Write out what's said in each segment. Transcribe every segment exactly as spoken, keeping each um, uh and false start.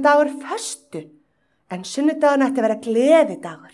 hann dagur föstu, en sunnudagurinn ætti að vera gleðidagur.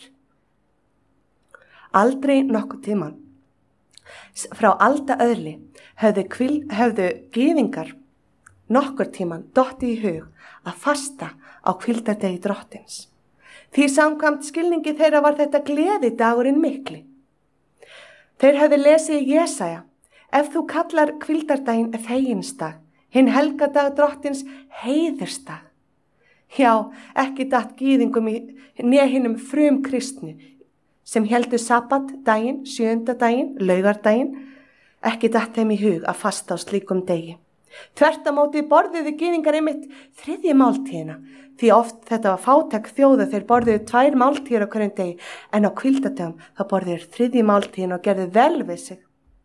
Aldrei nokkuð tíman. Frá aldaöðli höfðu, kvil, höfðu gyðingar nokkur tíman dottið í hug að fasta á hvíldardegi drottins. Því samkvæmt skilningi þeirra var þetta gleðidagurinn mikli. Þeir höfðu lesið í Jesaja: ef þú kallar hvíldardaginn feginsdag, hinn helgadag drottins heiðursdag. Já, ekki datt gyðingum í né hinum frum kristnu sem heldu sabbat daginn, sjöunda daginn, laugardaginn, ekki datt þeim í hug að fasta á slíkum degi. Þvert á móti borðuðu gyðingar einmitt þriðju máltíðina, því oft þetta var fátæk þjóða, þeir borðuðu tvær máltíðir á hverjum degi, en á hvíldardögum þá borðuðu þriðju máltíðin og gerðu vel við sig.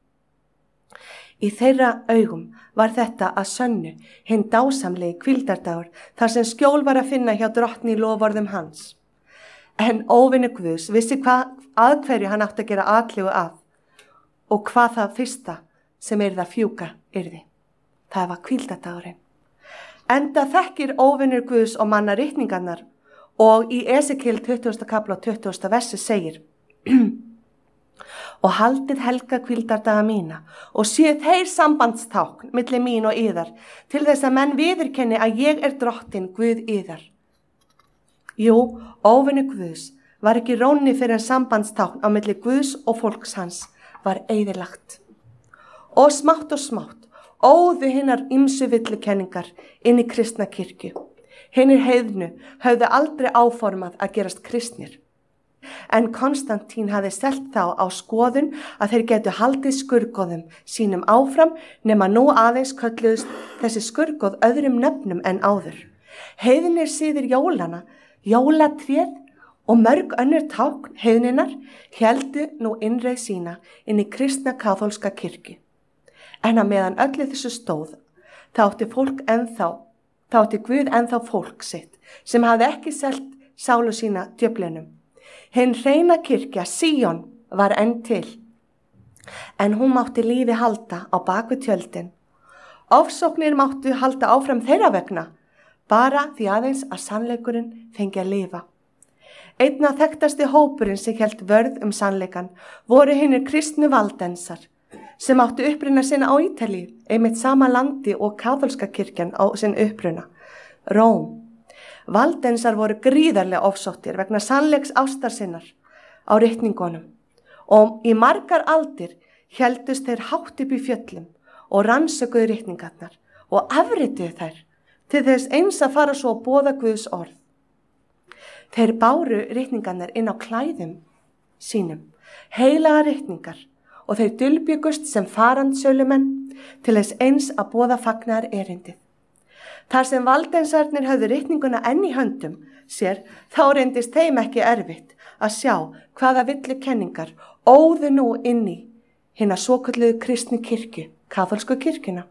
Í þeirra augum var þetta að sönnu hinn dásamlegi hvíldardagur, þar sem skjól var að finna hjá drottni í loforðum hans. En óvinur Guðs vissi hvað að hverju hann átti að gera atlegu að og hvað það fyrsta sem yrði að fjúka yrði. Það var hvíldardagurinn. Enda þekkir óvinur Guðs og manna ritningarnar, og í Esekiel tuttugasta kapla og tuttugasta versi segir: og haldið helga hvíldardaga mína og séu þeir sambandstákn milli mín og yðar, til þess að menn viðurkenni að ég er drottin Guð yðar. Jú, óvinur Guðs var ekki rónni fyrir en sambandstákn á milli Guðs og fólks hans var eyðilagt. Og smátt og smátt óðu hinnar ýmsu villukenningar inn í kristna kirkju. Hinnir heiðnu höfðu aldrei áformað að gerast kristnir. En Konstantín hafði selt þá á skoðun að þeir getu haldið skurðgoðum sínum áfram, nema nú aðeins kölluðust þessi skurðgoð öðrum nöfnum en áður. Heiðnir síður jólana, jólatréð og mörg önnur tákn heiðninnar héldu nú innreið sína inn í kristna kaþólska kirkju. En að meðan öllu þessu stóð, þá átti fólk ennþá, þá átti Guð ennþá fólk sitt sem hafði ekki selt sálu sína djöflinum. Hinn hreina kirkja, Síón, var enn til, en hún mátti lífi halda á baku tjöldin. Ofsóknir máttu halda áfram þeirra vegna, bara því aðeins að sannleikurinn fengi að lifa. Einna þekktasti hópurinn sem hélt vörð um sannleikan voru hinnir kristnu valdensar, sem áttu uppruna sinna á Ítalíu, einmitt sama landi og kaþólska kirkjan á sinn uppruna, Róm. Valdensar voru gríðarlega ofsóttir vegna sannleiks ástar sinnar á ritningunum, og í margar aldir héldust þeir hátt upp í fjöllum og rannsökuðu ritningarnar og afrituðu þær til þess eins að fara svo að boða Guðs orð. Þeir báru ritningarnar inn á klæðum sínum, heilaga ritningar, og þeir dulbjugust sem farandsölumenn til þess eins að boða fagnaðar erindið. Þar sem valdensarnir höfðu ritninguna enn í höndum sér, þá reyndist þeim ekki erfitt að sjá hvaða villukenningar óðu nú inn í hina svokölluðu kristnu kirkju, kaþólsku kirkjuna.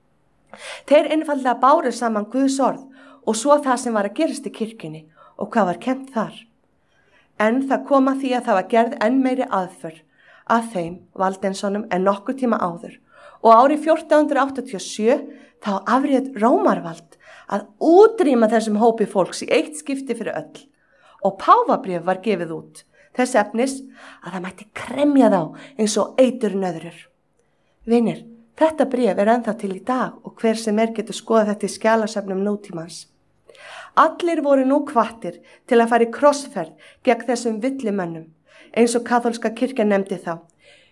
Þeir einfaldlega báru saman Guðs orð og svo það sem var að gerast í kirkjunni og hvað var kennt þar. En það kom að því að það var gerð enn meiri aðför að þeim valdensonum en nokkur tíma áður, og árið fjórtán hundruð áttatíu og sjö þá afréð Rómarvald að útrýma þessum hópi fólks í eitt skipti fyrir öll, og páfabréf var gefið út þess efnis að það mætti kremja þá eins og eitur nöðrur. Vinir, þetta bréf er ennþá til í dag og hver sem er getur skoðað þetta í skjalasafnum nútímans. Allir voru nú hvattir til að fara í krossferð gegn þessum villimönnum, eins og kaþólska kirkjan nefndi þá.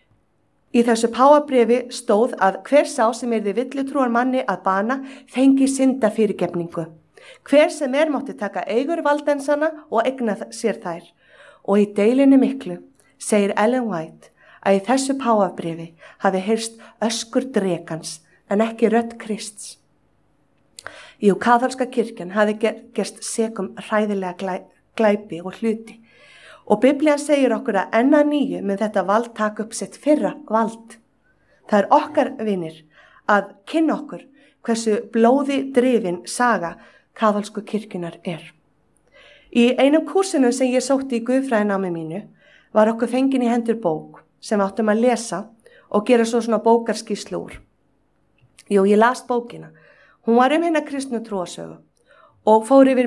Í þessu páfabréfi stóð að hver sá sem yrði villutrúar manni að bana fengi syndafyrirgefningu. Hver sem er mátti taka eigur valdensana og eigna sér þær. Og í deilinu miklu segir Ellen White að í þessu páfabréfi hafi heyrst öskur drekans en ekki rödd Krists. Jú, kaþólska kirkjan hafi gerst sekum hræðilega glæ, glæpi og hluti. Og Biblían segir okkur að enn að nýju með þetta vald taka upp sitt fyrra vald. Það er okkar vinir að kynna okkur hversu blóði drifin saga kaþólsku kirkjunar er. Í einum kúrsinu sem ég sótti í guðfræðinámi mínu var okkur fengin í hendur bók sem áttum að lesa og gera svo svona bókarskýrslu úr. Jú, ég las bókina. Hún var um hinna kristnu trúarsögu og fór yfir